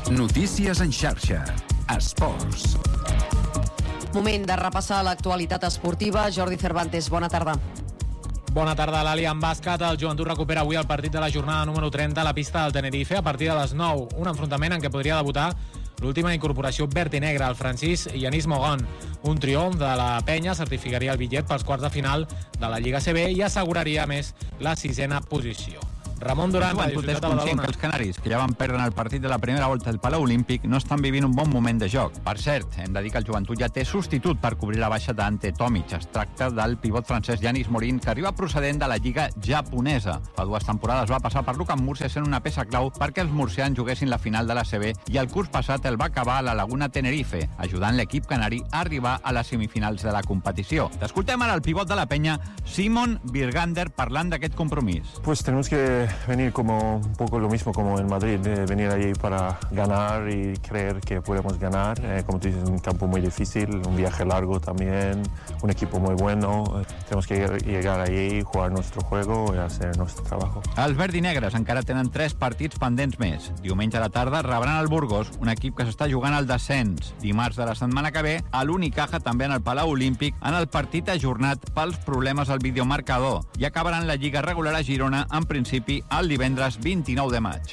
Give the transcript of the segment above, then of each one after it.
Notícies en xarxa. Esports. Moment de repassar l'actualitat esportiva. Jordi Cervantes, bona tarda. Bona tarda, Lali. En bàsquet, el Joventut recupera avui el partit de la jornada número 30 a la pista del Tenerife a partir de les 9. Un enfrontament en què podria debutar l'última incorporació verd i negra, el francès Yanis Mogon. Un triomf de la penya certificaria el bitllet pels quarts de final de la Lliga CB i asseguraria, a més, la 6a posició. Ramon Durant, el Joventut és conscient que els canaris, que ja van perdre en el partit de la primera volta del Palau Olímpic, no estan vivint un bon moment de joc. Per cert, hem de dir que el Joventut ja té substitut per cobrir la baixa d'Ante Tomic. Es tracta del pivot francès Yanis Morin, que arriba procedent de la Lliga japonesa. Fa 2 temporades va passar per l'UCAM Múrcia sent una peça clau perquè els murcians juguessin la final de la CB i el curs passat el va acabar a la Laguna Tenerife, ajudant l'equip canari a arribar a les semifinals de la competició. Escoltem ara el pivot de la penya, Simon Birgander, parlant d'aquest compromís. Pues tenemos que venir como un poco lo mismo como en Madrid, venir allí para ganar y creer que podemos ganar. Como tú dices, un campo muy difícil, un viaje largo también, un equipo muy bueno. Tenemos que llegar allí, jugar nuestro juego y hacer nuestro trabajo. Els verds i negres encara tenen 3 partits pendents més. Diumenge a la tarda rebran el Burgos, un equip que s'està jugant al descens. Dimarts de la setmana que ve, a l'Unicaja també en el Palau Olímpic, en el partit ajornat pels problemes al videomarcador. I acabaran la Lliga regular a Girona, en principi, el divendres 29 de maig.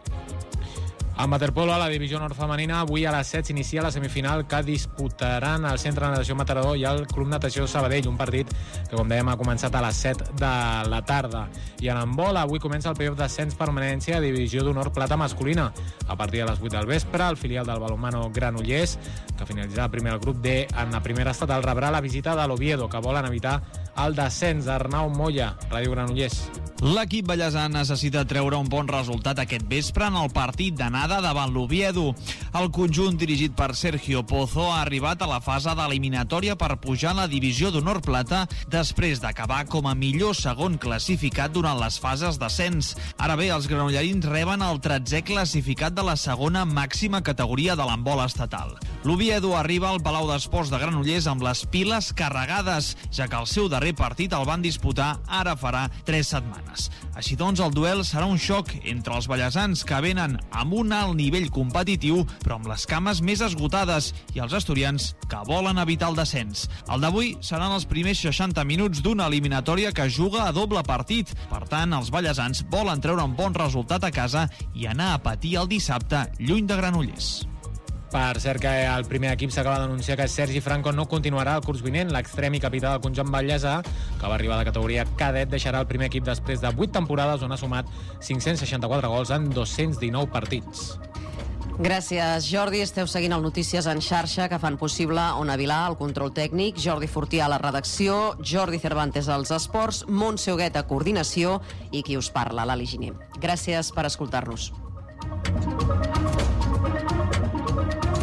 En waterpolo, a la divisió nord femenina, avui a les 7 s'inicia la semifinal que disputaran el Centre de Natació Mataró i el Club Natació Sabadell, un partit que, com dèiem, ha començat a les 7 de la tarda. I en handbol, avui comença el playoff d'ascens permanència a divisió d'honor plata masculina. A partir de les 8 del vespre, el filial del balonmano Granollers, que finalitzarà primer el grup D en la primera estatal, rebrà la visita de l'Oviedo, que volen evitar el descens. Arnau Moya, Ràdio Granollers. L'equip ballesà necessita treure un bon resultat aquest vespre en el partit d'anada davant l'Oviedo. El conjunt dirigit per Sergio Pozo ha arribat a la fase d'eliminatòria per pujar a la divisió d'honor plata després d'acabar com a millor segon classificat durant les fases d'ascens. Ara bé, els granollerins reben el 13è classificat de la segona màxima categoria de l'handbol estatal. L'Oviedo arriba al Palau d'Esports de Granollers amb les piles carregades, ja que el seu darrer partit el van disputar ara farà 3 setmanes. Així doncs, el duel serà un xoc entre els ballesans, que venen amb un alt nivell competitiu, però amb les cames més esgotades, i els asturians, que volen evitar el descens. El d'avui seran els primers 60 minuts d'una eliminatòria que juga a doble partit. Per tant, els ballesans volen treure un bon resultat a casa i anar a patir el dissabte lluny de Granollers. Per cert, que el primer equip s'acaba d'anunciar que Sergi Franco no continuarà el curs vinent. L'extrem i capità del conjunt ballesà, que va arribar de categoria cadet, deixarà el primer equip després de 8 temporades on ha sumat 564 gols en 219 partits. Gràcies, Jordi. Esteu seguint el Notícies en xarxa, que fan possible Ona Vilà, el control tècnic, Jordi Fortià a la redacció, Jordi Cervantes als esports, Montse Huguet a coordinació i qui us parla, Lali Giner. Gràcies per escoltar-nos.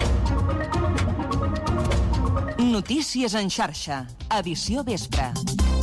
Notícies en xarxa, edició vespre.